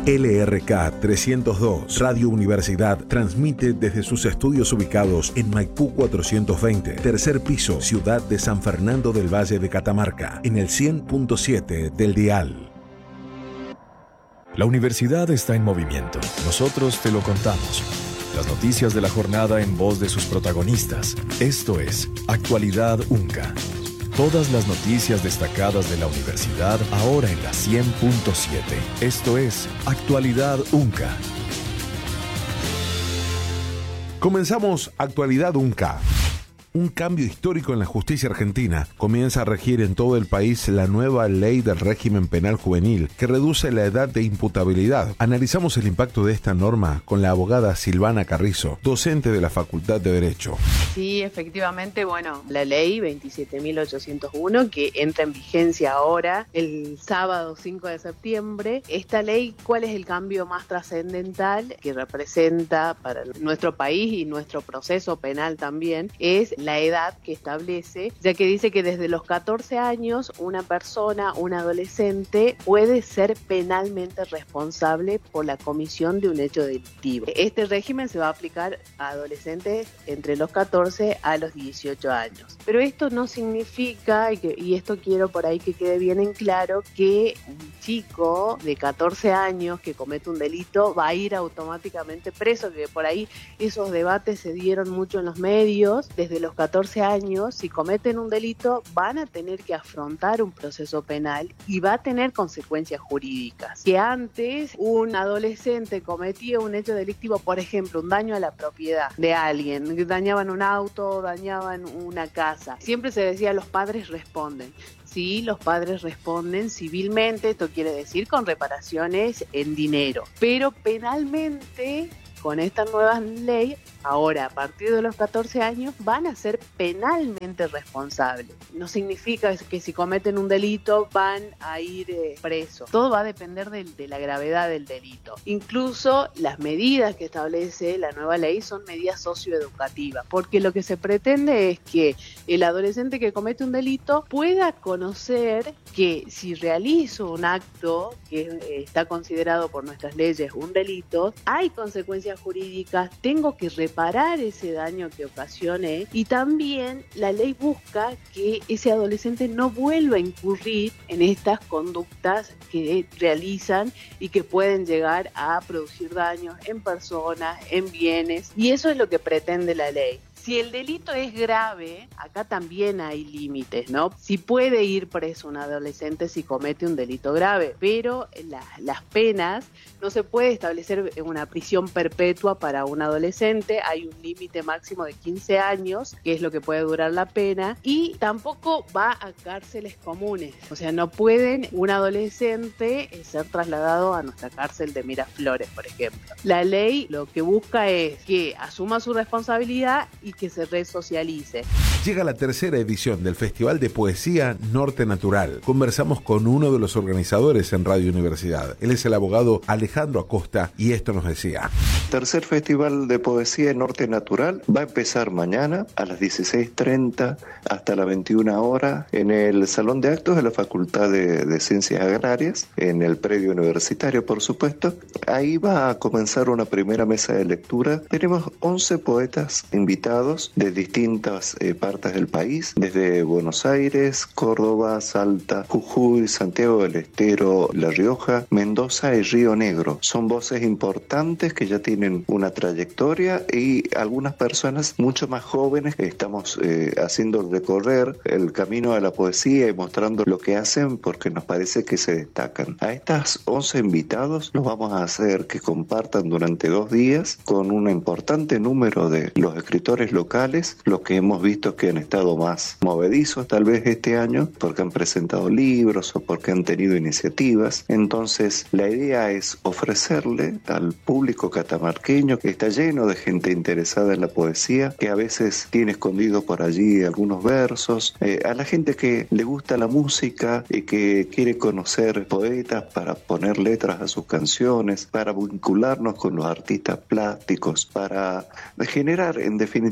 LRK 302, Radio Universidad, transmite desde sus estudios ubicados en Maipú 420, tercer piso, ciudad de San Fernando del Valle de Catamarca, en el 100.7 del dial. La universidad está en movimiento. Nosotros te lo contamos. Las noticias de la jornada en voz de sus protagonistas. Esto es Actualidad UNCA. Todas las noticias destacadas de la universidad ahora en la 100.7. Esto es Actualidad UNCA. Comenzamos Actualidad UNCA. Un cambio histórico en la justicia argentina. Comienza a regir en todo el país la nueva ley del régimen penal juvenil que reduce la edad de imputabilidad. Analizamos el impacto de esta norma con la abogada Silvana Carrizo, docente de la Facultad de Derecho. Sí, efectivamente, la ley 27.801 que entra en vigencia ahora el sábado 5 de septiembre. Esta ley, ¿cuál es el cambio más trascendental que representa para nuestro país y nuestro proceso penal también? Es la edad que establece, ya que dice que desde los 14 años una persona, un adolescente, puede ser penalmente responsable por la comisión de un hecho delictivo. Este régimen se va a aplicar a adolescentes entre los 14 a los 18 años. Pero esto no significa, y esto quiero por ahí que quede bien en claro, que un chico de 14 años que comete un delito va a ir automáticamente preso, que por ahí esos debates se dieron mucho en los medios. Desde los 14 años, si cometen un delito, van a tener que afrontar un proceso penal y va a tener consecuencias jurídicas. Que antes un adolescente cometía un hecho delictivo, por ejemplo, un daño a la propiedad de alguien, dañaban un auto, dañaban una casa. Siempre se decía los padres responden. Sí, los padres responden civilmente, esto quiere decir con reparaciones en dinero. Pero penalmente, con esta nueva ley, ahora a partir de los 14 años van a ser penalmente responsables. No significa que si cometen un delito van a ir presos. Todo va a depender de la gravedad del delito. Incluso las medidas que establece la nueva ley son medidas socioeducativas, porque lo que se pretende es que el adolescente que comete un delito pueda conocer que si realizo un acto que está considerado por nuestras leyes un delito, hay consecuencias jurídicas, tengo que reparar ese daño que ocasioné, y también la ley busca que ese adolescente no vuelva a incurrir en estas conductas que realizan y que pueden llegar a producir daños en personas, en bienes, y eso es lo que pretende la ley. Si el delito es grave, acá también hay límites, ¿no? Si puede ir preso un adolescente si comete un delito grave, pero las penas no se puede establecer una prisión perpetua para un adolescente, hay un límite máximo de 15 años, que es lo que puede durar la pena, y tampoco va a cárceles comunes, o sea, no pueden un adolescente ser trasladado a nuestra cárcel de Miraflores, por ejemplo. La ley lo que busca es que asuma su responsabilidad y que se resocialice. Llega la tercera edición del Festival de Poesía Norte Natural. Conversamos con uno de los organizadores en Radio Universidad. Él es el abogado Alejandro Acosta y esto nos decía. Tercer Festival de Poesía Norte Natural va a empezar mañana a las 16:30 hasta las 21 horas en el Salón de Actos de la Facultad de Ciencias Agrarias, en el predio universitario, por supuesto. Ahí va a comenzar una primera mesa de lectura. Tenemos 11 poetas invitados de distintas partes del país, desde Buenos Aires, Córdoba, Salta, Jujuy, Santiago del Estero, La Rioja, Mendoza y Río Negro. Son voces importantes que ya tienen una trayectoria y algunas personas mucho más jóvenes que estamos haciendo recorrer el camino de la poesía y mostrando lo que hacen porque nos parece que se destacan. A estas 11 invitados los vamos a hacer que compartan durante 2 días con un importante número de los escritores locales, los que hemos visto que han estado más movedizos tal vez este año porque han presentado libros o porque han tenido iniciativas. Entonces la idea es ofrecerle al público catamarqueño, que está lleno de gente interesada en la poesía, que a veces tiene escondido por allí algunos versos, a la gente que le gusta la música y que quiere conocer poetas para poner letras a sus canciones, para vincularnos con los artistas plásticos, para generar en definitiva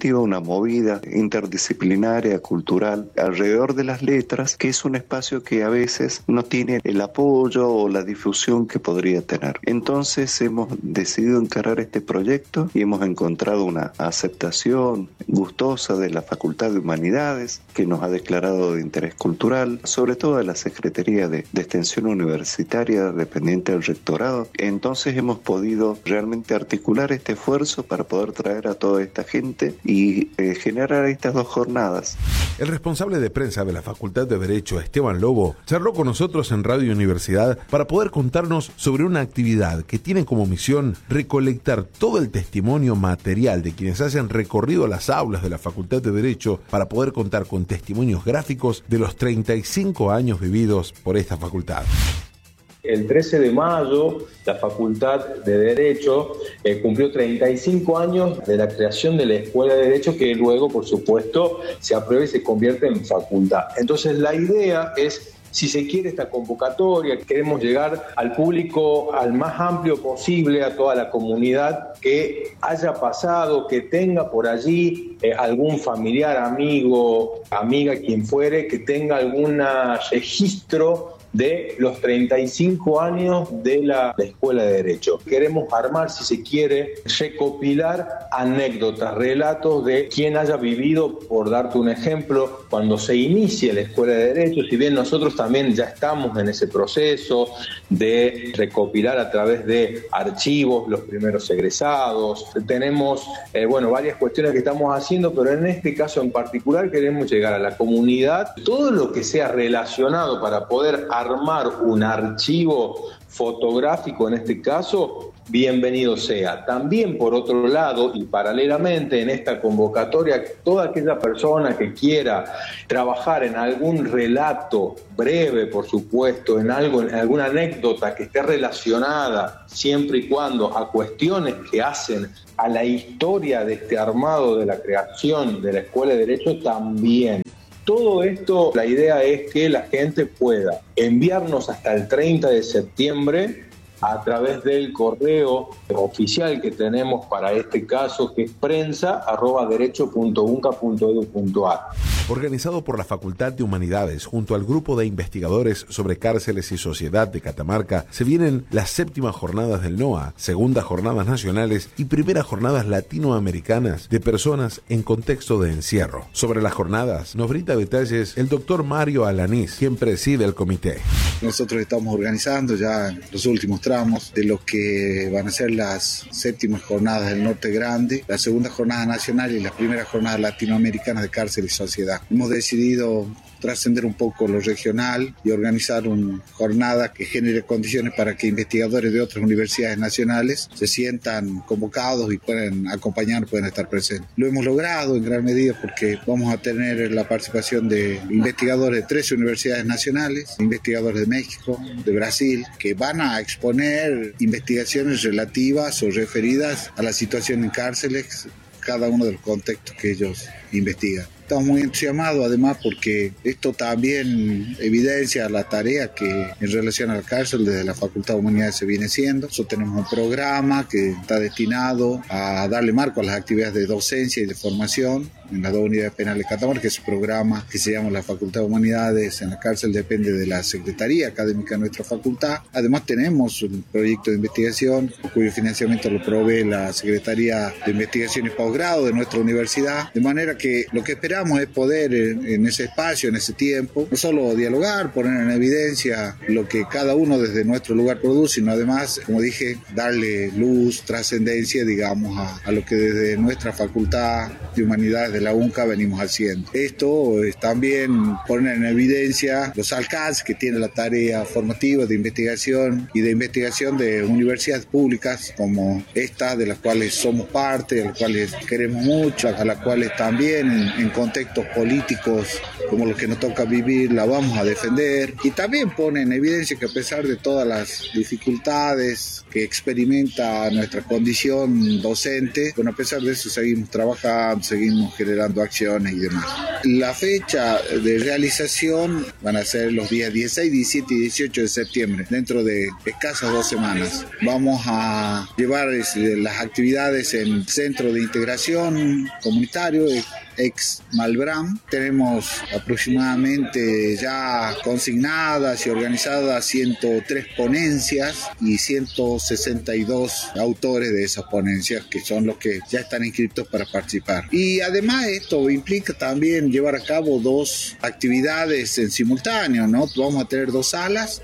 definitiva una movida interdisciplinaria, cultural, alrededor de las letras, que es un espacio que a veces no tiene el apoyo o la difusión que podría tener. Entonces hemos decidido encarar este proyecto y hemos encontrado una aceptación gustosa de la Facultad de Humanidades, que nos ha declarado de interés cultural, sobre todo de la Secretaría de Extensión Universitaria dependiente del Rectorado. Entonces hemos podido realmente articular este esfuerzo para poder traer a toda esta gente y generar estas 2 jornadas. El responsable de prensa de la Facultad de Derecho, Esteban Lobo, charló con nosotros en Radio Universidad para poder contarnos sobre una actividad que tiene como misión recolectar todo el testimonio material de quienes hayan recorrido las aulas de la Facultad de Derecho para poder contar con testimonios gráficos de los 35 años vividos por esta facultad. El 13 de mayo, la Facultad de Derecho cumplió 35 años de la creación de la Escuela de Derecho, que luego, por supuesto, se aprueba y se convierte en facultad. Entonces, la idea es, si se quiere, esta convocatoria, queremos llegar al público al más amplio posible, a toda la comunidad que haya pasado, que tenga por allí algún familiar, amigo, amiga, quien fuere, que tenga algún registro de los 35 años de la Escuela de Derecho. Queremos armar, si se quiere, recopilar anécdotas, relatos de quien haya vivido, por darte un ejemplo, cuando se inicie la Escuela de Derecho, si bien nosotros también ya estamos en ese proceso de recopilar a través de archivos los primeros egresados. Tenemos, varias cuestiones que estamos haciendo, pero en este caso en particular queremos llegar a la comunidad, todo lo que sea relacionado para poder armar un archivo fotográfico, en este caso, bienvenido sea. También, por otro lado, y paralelamente en esta convocatoria, toda aquella persona que quiera trabajar en algún relato breve, por supuesto, en alguna anécdota que esté relacionada, siempre y cuando a cuestiones que hacen a la historia de este armado de la creación de la Escuela de Derecho, también. Todo esto, la idea es que la gente pueda enviarnos hasta el 30 de septiembre a través del correo oficial que tenemos para este caso, que es prensa@derecho.unca.edu.ar. Organizado por la Facultad de Humanidades junto al Grupo de Investigadores sobre Cárceles y Sociedad de Catamarca, se vienen las 7ª jornadas del NOA, 2ª jornadas nacionales y 1ª jornadas latinoamericanas de personas en contexto de encierro. Sobre las jornadas nos brinda detalles el doctor Mario Alanís, quien preside el comité. Nosotros estamos organizando ya los últimos tramos de lo que van a ser las 7ª jornadas del Norte Grande, la 2ª jornada nacional y las 1ª jornadas latinoamericanas de cárcel y sociedad. Hemos decidido trascender un poco lo regional y organizar una jornada que genere condiciones para que investigadores de otras universidades nacionales se sientan convocados y puedan acompañar, puedan estar presentes. Lo hemos logrado en gran medida porque vamos a tener la participación de investigadores de 13 universidades nacionales, investigadores de México, de Brasil, que van a exponer investigaciones relativas o referidas a la situación en cárceles, cada uno de los contextos que ellos investigan. Estamos muy entusiasmados además porque esto también evidencia la tarea que en relación a la cárcel desde la Facultad de Humanidades se viene haciendo. Nosotros tenemos un programa que está destinado a darle marco a las actividades de docencia y de formación en las 2 unidades penales de Catamarca, que es un programa que se llama la Facultad de Humanidades en la cárcel, depende de la Secretaría Académica de nuestra facultad. Además tenemos un proyecto de investigación cuyo financiamiento lo provee la Secretaría de Investigación y Posgrado de nuestra universidad, de manera que lo que esperamos es poder en ese espacio, en ese tiempo, no solo dialogar, poner en evidencia lo que cada uno desde nuestro lugar produce, sino además, como dije, darle luz, trascendencia, digamos, a lo que desde nuestra Facultad de Humanidades de la UNCA venimos haciendo. Esto es también poner en evidencia los alcances que tiene la tarea formativa de investigación y de investigación de universidades públicas como esta, de las cuales somos parte, a las cuales queremos mucho, a las cuales también en contextos políticos como los que nos toca vivir, la vamos a defender. Y también pone en evidencia que a pesar de todas las dificultades que experimenta nuestra condición docente, bueno, a pesar de eso seguimos trabajando, seguimos generando acciones y demás. La fecha de realización van a ser los días 16, 17 y 18 de septiembre, dentro de escasas 2 semanas. Vamos a llevar las actividades en el Centro de Integración Comunitario, ex Malbrán. Tenemos aproximadamente ya consignadas y organizadas 103 ponencias y 162 autores de esas ponencias, que son los que ya están inscritos para participar. Y además esto implica también llevar a cabo 2 actividades en simultáneo, ¿no? Vamos a tener 2 salas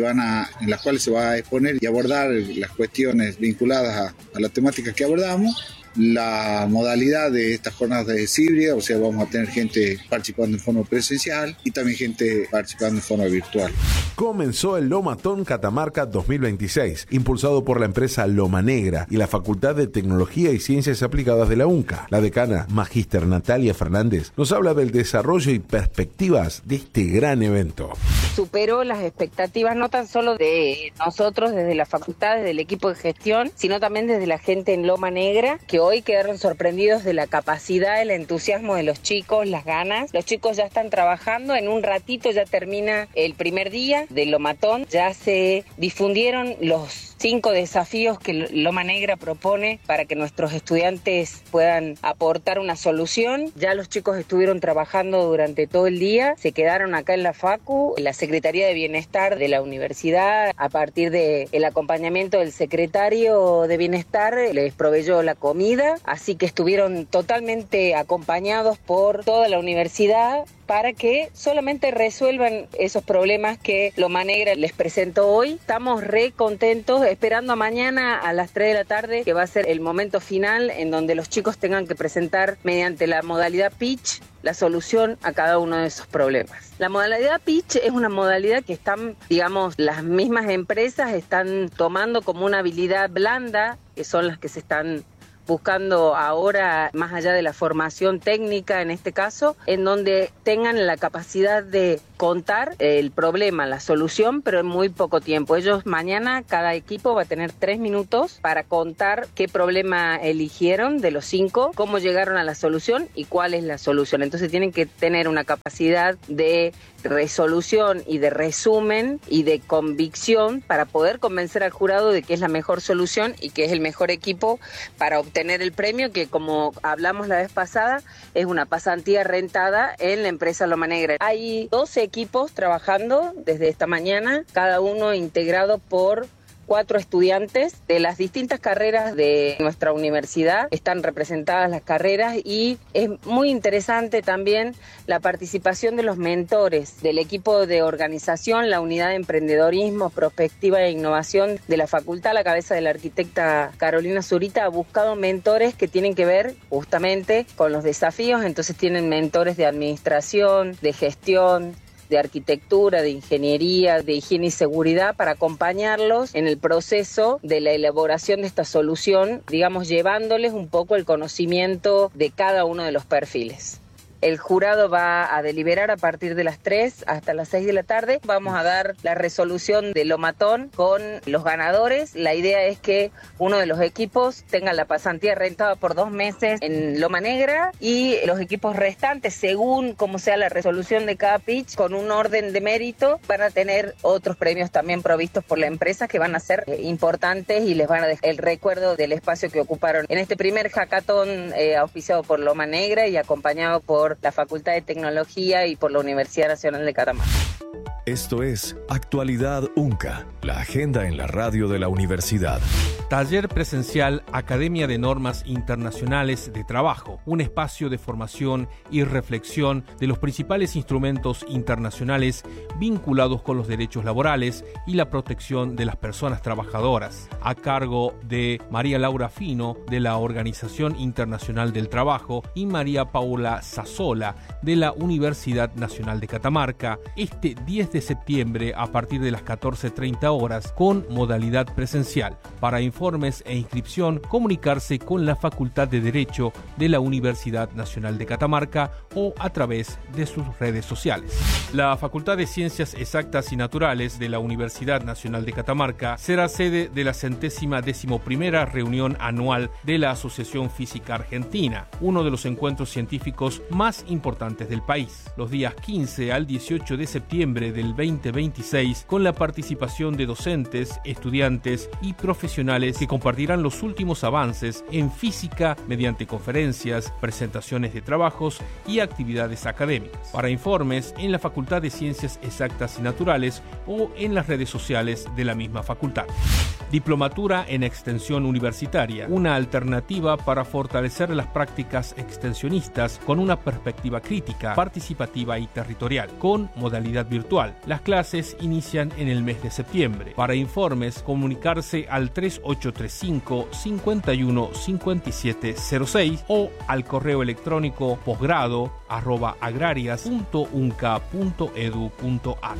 en las cuales se va a exponer y abordar las cuestiones vinculadas a la temática que abordamos. La modalidad de estas jornadas es híbrida, o sea, vamos a tener gente participando en forma presencial y también gente participando en forma virtual. Comenzó el Lomatón Catamarca 2026, impulsado por la empresa Loma Negra y la Facultad de Tecnología y Ciencias Aplicadas de la UNCA. La decana, Magíster Natalia Fernández, nos habla del desarrollo y perspectivas de este gran evento. Superó las expectativas no tan solo de nosotros desde la facultad, desde el equipo de gestión, sino también desde la gente en Loma Negra, que hoy quedaron sorprendidos de la capacidad, el entusiasmo de los chicos, las ganas. Los chicos ya están trabajando, en un ratito ya termina el primer día del Lomatón, ya se difundieron los 5 desafíos que Loma Negra propone para que nuestros estudiantes puedan aportar una solución. Ya los chicos estuvieron trabajando durante todo el día, se quedaron acá en la Facu, la Secretaría de Bienestar de la universidad, a partir del acompañamiento del secretario de Bienestar, les proveyó la comida, así que estuvieron totalmente acompañados por toda la universidad para que solamente resuelvan esos problemas que Loma Negra les presentó hoy. Estamos re contentos, esperando a mañana a las 3 de la tarde, que va a ser el momento final en donde los chicos tengan que presentar mediante la modalidad pitch la solución a cada uno de esos problemas. La modalidad pitch es una modalidad que están, digamos, las mismas empresas están tomando como una habilidad blanda, que son las que se están buscando ahora, más allá de la formación técnica en este caso, en donde tengan la capacidad de contar el problema, la solución, pero en muy poco tiempo. Ellos mañana, cada equipo va a tener 3 minutos para contar qué problema eligieron de los 5, cómo llegaron a la solución y cuál es la solución. Entonces tienen que tener una capacidad de resolución y de resumen y de convicción para poder convencer al jurado de que es la mejor solución y que es el mejor equipo para obtener el premio, que, como hablamos la vez pasada, es una pasantía rentada en la empresa Loma Negra. Hay 12 equipos trabajando desde esta mañana, cada uno integrado por 4 estudiantes de las distintas carreras de nuestra universidad. Están representadas las carreras y es muy interesante también la participación de los mentores del equipo de organización, la unidad de emprendedorismo, prospectiva e innovación de la facultad, a la cabeza de la arquitecta Carolina Zurita, ha buscado mentores que tienen que ver justamente con los desafíos. Entonces tienen mentores de administración, de gestión, de arquitectura, de ingeniería, de higiene y seguridad, para acompañarlos en el proceso de la elaboración de esta solución, digamos, llevándoles un poco el conocimiento de cada uno de los perfiles. El jurado va a deliberar a partir de las 3 hasta las 6 de la tarde. Vamos a dar la resolución del Lomatón con los ganadores. La idea es que uno de los equipos tenga la pasantía rentada por 2 meses en Loma Negra y los equipos restantes, según como sea la resolución de cada pitch, con un orden de mérito, van a tener otros premios también provistos por la empresa que van a ser importantes y les van a dejar el recuerdo del espacio que ocuparon en este primer hackathon auspiciado por Loma Negra y acompañado por la Facultad de Tecnología y por la Universidad Nacional de Catamarca. Esto es Actualidad UNCA, la agenda en la radio de la universidad. Taller presencial Academia de Normas Internacionales de Trabajo, un espacio de formación y reflexión de los principales instrumentos internacionales vinculados con los derechos laborales y la protección de las personas trabajadoras, a cargo de María Laura Fino, de la Organización Internacional del Trabajo, y María Paula Sassola, de la Universidad Nacional de Catamarca, este 10 de septiembre a partir de las 14:30 horas con modalidad presencial. Para informar informes e inscripción, comunicarse con la Facultad de Derecho de la Universidad Nacional de Catamarca o a través de sus redes sociales. La Facultad de Ciencias Exactas y Naturales de la Universidad Nacional de Catamarca será sede de la 111ª reunión anual de la Asociación Física Argentina, uno de los encuentros científicos más importantes del país, los días 15 al 18 de septiembre del 2026, con la participación de docentes, estudiantes y profesionales que compartirán los últimos avances en física mediante conferencias, presentaciones de trabajos y actividades académicas. Para informes, en la Facultad de Ciencias Exactas y Naturales o en las redes sociales de la misma facultad. Diplomatura en Extensión Universitaria, una alternativa para fortalecer las prácticas extensionistas con una perspectiva crítica, participativa y territorial, con modalidad virtual. Las clases inician en el mes de septiembre. Para informes, comunicarse al 3835 51 57 06 o al correo electrónico posgrado@agrarias.unca.edu.ar.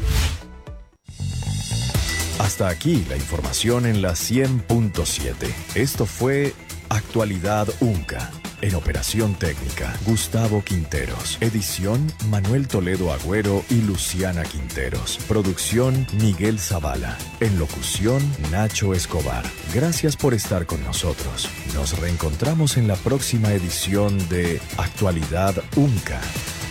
Hasta aquí la información en la 100.7. Esto fue Actualidad UNCA. En operación técnica, Gustavo Quinteros. Edición, Manuel Toledo Agüero y Luciana Quinteros. Producción, Miguel Zavala. En locución, Nacho Escobar. Gracias por estar con nosotros. Nos reencontramos en la próxima edición de Actualidad UNCA.